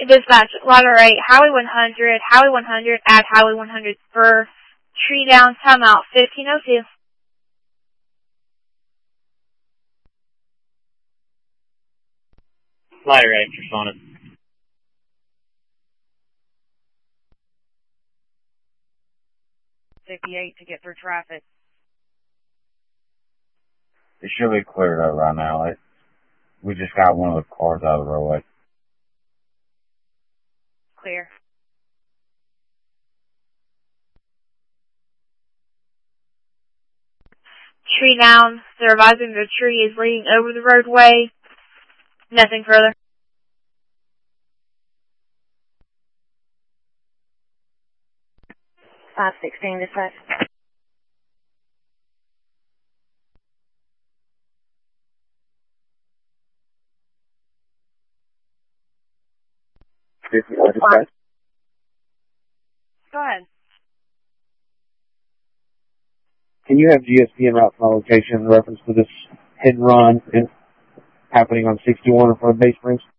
Dispatch, Lotto 8, Highway 100, add Highway 100 for tree down, timeout, 1502. Lotto 8, responded. To get through traffic. It should be cleared up right now. We just got one of the cars out of the roadway. Clear. Tree down. They're advising the tree is leading over the roadway. Nothing further. 516 dispatch. Dispatch. Go ahead. Can you have GSP and route to my location in reference to this hit and run happening on 61 in front of Bay Springs?